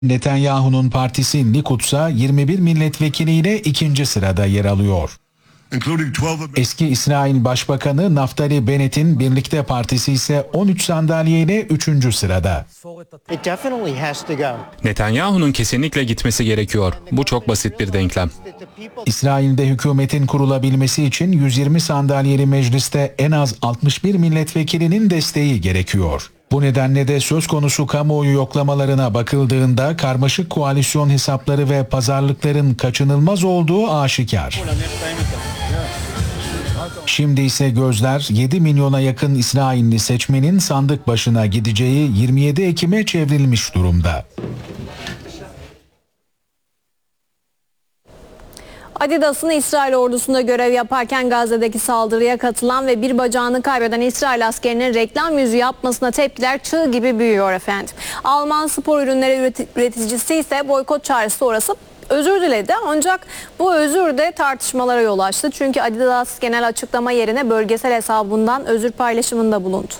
Netanyahu'nun partisi Likud'sa 21 milletvekiliyle ikinci sırada yer alıyor. Eski İsrail Başbakanı Naftali Bennett'in Birlikte Partisi ise 13 sandalyeyle 3. sırada. Netanyahu'nun kesinlikle gitmesi gerekiyor. Bu çok basit bir denklem. İsrail'de hükümetin kurulabilmesi için 120 sandalyeli mecliste en az 61 milletvekilinin desteği gerekiyor. Bu nedenle de söz konusu kamuoyu yoklamalarına bakıldığında karmaşık koalisyon hesapları ve pazarlıkların kaçınılmaz olduğu aşikar. Şimdi ise gözler 7 milyona yakın İsrailli seçmenin sandık başına gideceği 27 Ekim'e çevrilmiş durumda. Adidas'ın İsrail ordusunda görev yaparken Gazze'deki saldırıya katılan ve bir bacağını kaybeden İsrail askerinin reklam yüzü yapmasına tepkiler çığ gibi büyüyor efendim. Alman spor ürünleri üreticisi ise boykot çağrısı sonrası özür diledi, ancak bu özür de tartışmalara yol açtı. Çünkü Adidas genel açıklama yerine bölgesel hesabından özür paylaşımında bulundu.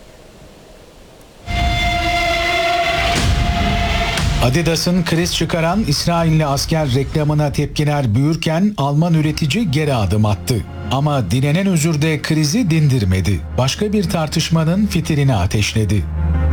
Adidas'ın kriz çıkaran İsrailli asker reklamına tepkiler büyürken Alman üretici geri adım attı. Ama dilenen özür de krizi dindirmedi. Başka bir tartışmanın fitilini ateşledi.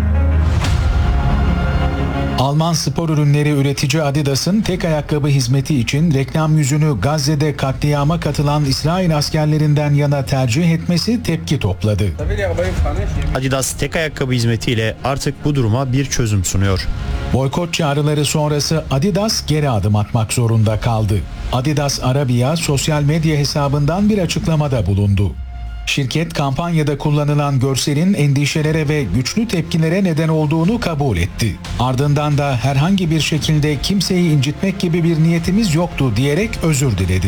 Alman spor ürünleri üretici Adidas'ın tek ayakkabı hizmeti için reklam yüzünü Gazze'de katliama katılan İsrail askerlerinden yana tercih etmesi tepki topladı. Adidas tek ayakkabı hizmetiyle artık bu duruma bir çözüm sunuyor. Boykot çağrıları sonrası Adidas geri adım atmak zorunda kaldı. Adidas Arabia sosyal medya hesabından bir açıklamada bulundu. Şirket kampanyada kullanılan görselin endişelere ve güçlü tepkilere neden olduğunu kabul etti. Ardından da herhangi bir şekilde kimseyi incitmek gibi bir niyetimiz yoktu diyerek özür diledi.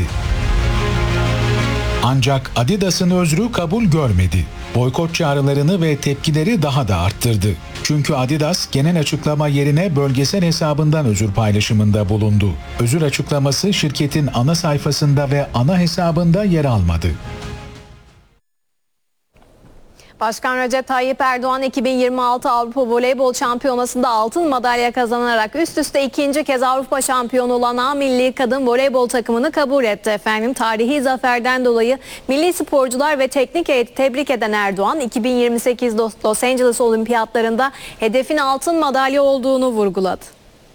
Ancak Adidas'ın özrü kabul görmedi. Boykot çağrılarını ve tepkileri daha da arttırdı. Çünkü Adidas genel açıklama yerine bölgesel hesabından özür paylaşımında bulundu. Özür açıklaması şirketin ana sayfasında ve ana hesabında yer almadı. Başkan Recep Tayyip Erdoğan 2026 Avrupa Voleybol Şampiyonası'nda altın madalya kazanarak üst üste ikinci kez Avrupa şampiyonu olan A Milli Kadın Voleybol takımını kabul etti efendim. Tarihi zaferden dolayı milli sporcular ve teknik heyeti tebrik eden Erdoğan, 2028 Los Angeles Olimpiyatlarında hedefin altın madalya olduğunu vurguladı.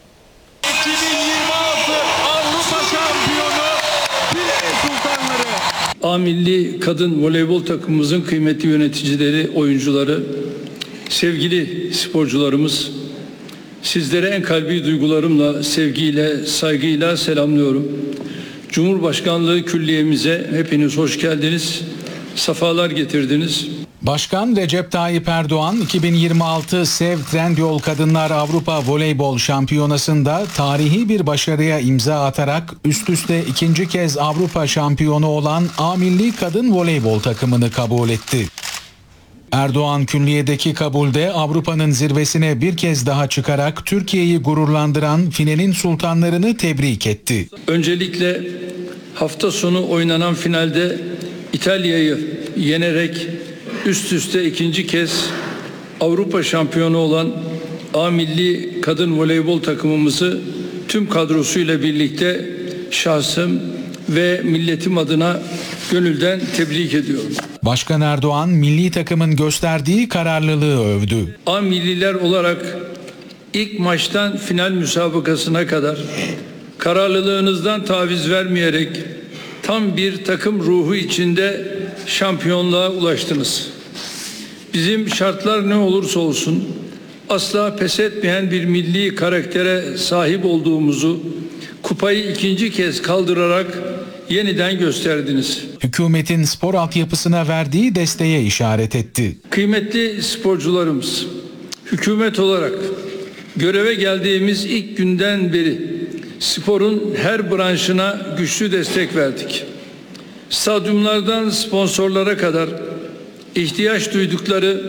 2026 Avrupa şampiyonu Bile Sultanları. A Milli Kadın Voleybol takımımızın kıymetli yöneticileri, oyuncuları, sevgili sporcularımız, sizlere en kalbi duygularımla, sevgiyle, saygıyla selamlıyorum. Cumhurbaşkanlığı Külliye'mize hepiniz hoş geldiniz, sefalar getirdiniz. Başkan Recep Tayyip Erdoğan 2026 Sev Trendyol Kadınlar Avrupa Voleybol Şampiyonası'nda tarihi bir başarıya imza atarak üst üste ikinci kez Avrupa şampiyonu olan A Milli Kadın Voleybol takımını kabul etti. Erdoğan külliyedeki kabulde Avrupa'nın zirvesine bir kez daha çıkarak Türkiye'yi gururlandıran finalin sultanlarını tebrik etti. Öncelikle hafta sonu oynanan finalde İtalya'yı yenerek üst üste ikinci kez Avrupa şampiyonu olan A Milli Kadın Voleybol takımımızı tüm kadrosuyla birlikte şahsım ve milletim adına gönülden tebrik ediyorum. Başkan Erdoğan milli takımın gösterdiği kararlılığı övdü. A Milliler olarak ilk maçtan final müsabakasına kadar kararlılığınızdan taviz vermeyerek tam bir takım ruhu içinde şampiyonluğa ulaştınız. Bizim şartlar ne olursa olsun asla pes etmeyen bir milli karaktere sahip olduğumuzu kupayı ikinci kez kaldırarak yeniden gösterdiniz. Hükümetin spor altyapısına verdiği desteğe işaret etti. Kıymetli sporcularımız, hükümet olarak göreve geldiğimiz ilk günden beri sporun her branşına güçlü destek verdik. Stadyumlardan sponsorlara kadar ihtiyaç duydukları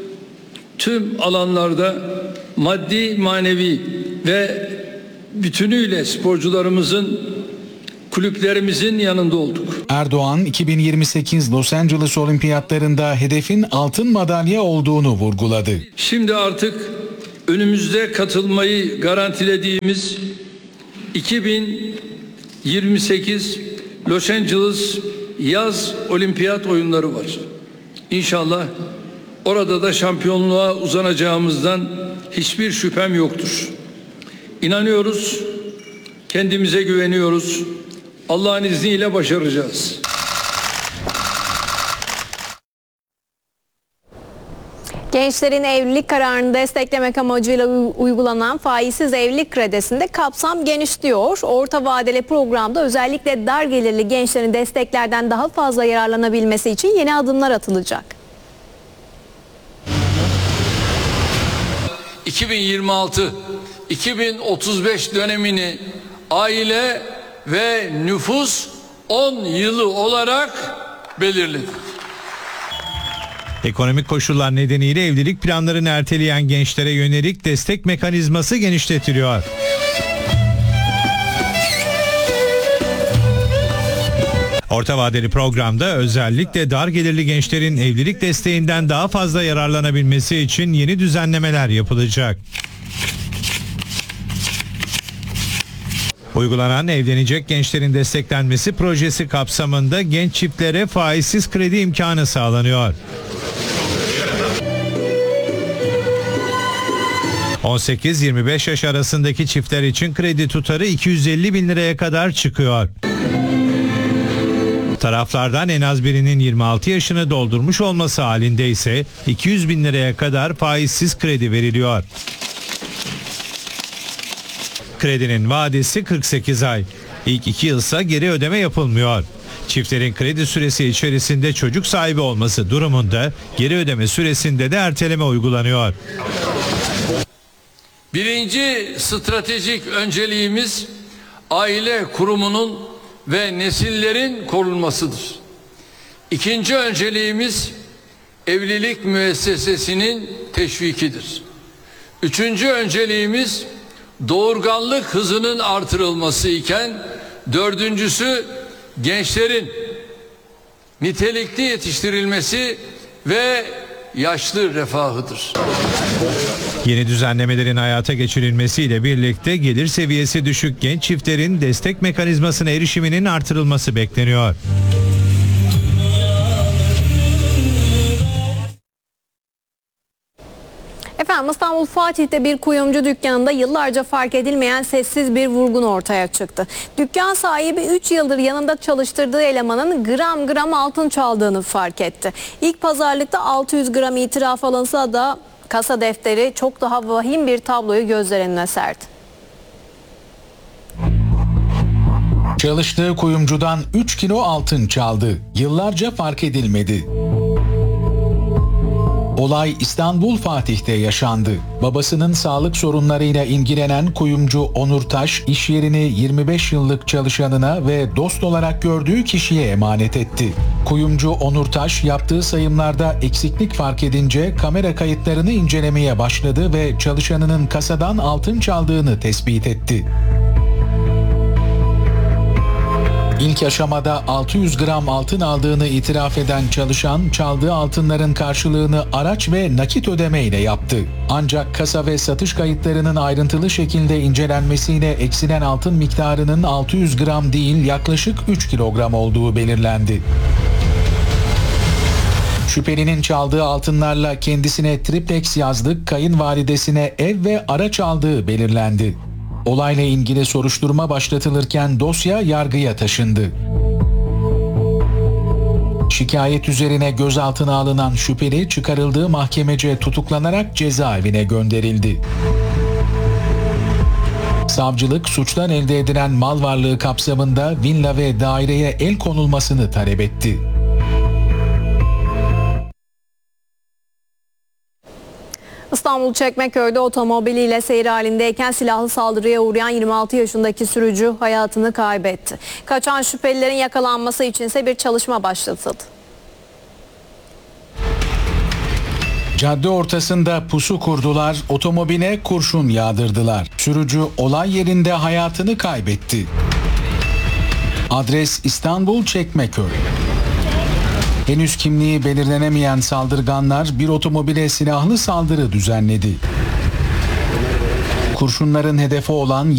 tüm alanlarda maddi, manevi ve bütünüyle sporcularımızın, kulüplerimizin yanında olduk. Erdoğan 2028 Los Angeles Olimpiyatlarında hedefin altın madalya olduğunu vurguladı. Şimdi artık önümüzde katılmayı garantilediğimiz 2028 Los Angeles Yaz Olimpiyat Oyunları var. İnşallah orada da şampiyonluğa uzanacağımızdan hiçbir şüphem yoktur. İnanıyoruz, kendimize güveniyoruz. Allah'ın izniyle başaracağız. Gençlerin evlilik kararını desteklemek amacıyla uygulanan faizsiz evlilik kredisinde kapsam genişliyor. Orta vadeli programda özellikle dar gelirli gençlerin desteklerden daha fazla yararlanabilmesi için yeni adımlar atılacak. 2026-2035 dönemini aile ve nüfus 10 yılı olarak belirledik. Ekonomik koşullar nedeniyle evlilik planlarını erteleyen gençlere yönelik destek mekanizması genişletiliyor. Orta vadeli programda özellikle dar gelirli gençlerin evlilik desteğinden daha fazla yararlanabilmesi için yeni düzenlemeler yapılacak. Uygulanan evlenecek gençlerin desteklenmesi projesi kapsamında genç çiftlere faizsiz kredi imkanı sağlanıyor. 18-25 yaş arasındaki çiftler için kredi tutarı 250 bin liraya kadar çıkıyor. Taraflardan en az birinin 26 yaşını doldurmuş olması halinde ise 200 bin liraya kadar faizsiz kredi veriliyor. Kredinin vadesi 48 ay. İlk 2 yılsa geri ödeme yapılmıyor. Çiftlerin kredi süresi içerisinde çocuk sahibi olması durumunda geri ödeme süresinde de erteleme uygulanıyor. Birinci stratejik önceliğimiz aile kurumunun ve nesillerin korunmasıdır. İkinci önceliğimiz evlilik müessesesinin teşvikidir. Üçüncü önceliğimiz doğurganlık hızının artırılması iken dördüncüsü gençlerin nitelikli yetiştirilmesi ve yaşlı refahıdır. Yeni düzenlemelerin hayata geçirilmesiyle birlikte gelir seviyesi düşük genç çiftlerin destek mekanizmasına erişiminin artırılması bekleniyor. Efendim İstanbul Fatih'te bir kuyumcu dükkanında yıllarca fark edilmeyen sessiz bir vurgun ortaya çıktı. Dükkan sahibi 3 yıldır yanında çalıştırdığı elemanın gram gram altın çaldığını fark etti. İlk pazarlıkta 600 gram itiraf alınsa da kasa defteri çok daha vahim bir tabloyu gözler önüne serdi. Çalıştığı kuyumcudan 3 kilo altın çaldı. Yıllarca fark edilmedi. Olay İstanbul Fatih'te yaşandı. Babasının sağlık sorunlarıyla ilgilenen kuyumcu Onur Taş, iş yerini 25 yıllık çalışanına ve dost olarak gördüğü kişiye emanet etti. Kuyumcu Onur Taş yaptığı sayımlarda eksiklik fark edince kamera kayıtlarını incelemeye başladı ve çalışanının kasadan altın çaldığını tespit etti. İlk aşamada 600 gram altın aldığını itiraf eden çalışan, çaldığı altınların karşılığını araç ve nakit ödemeyle yaptı. Ancak kasa ve satış kayıtlarının ayrıntılı şekilde incelenmesiyle eksilen altın miktarının 600 gram değil yaklaşık 3 kilogram olduğu belirlendi. Şüphelinin çaldığı altınlarla kendisine triplex yazlık, kayınvalidesine ev ve araç aldığı belirlendi. Olayla ilgili soruşturma başlatılırken dosya yargıya taşındı. Şikayet üzerine gözaltına alınan şüpheli çıkarıldığı mahkemece tutuklanarak cezaevine gönderildi. Savcılık suçtan elde edilen mal varlığı kapsamında villa ve daireye el konulmasını talep etti. İstanbul Çekmeköy'de otomobiliyle seyir halindeyken silahlı saldırıya uğrayan 26 yaşındaki sürücü hayatını kaybetti. Kaçan şüphelilerin yakalanması içinse bir çalışma başlatıldı. Cadde ortasında pusu kurdular, otomobile kurşun yağdırdılar. Sürücü olay yerinde hayatını kaybetti. Adres İstanbul Çekmeköy. Henüz kimliği belirlenemeyen saldırganlar bir otomobile silahlı saldırı düzenledi. Kurşunların hedefi olan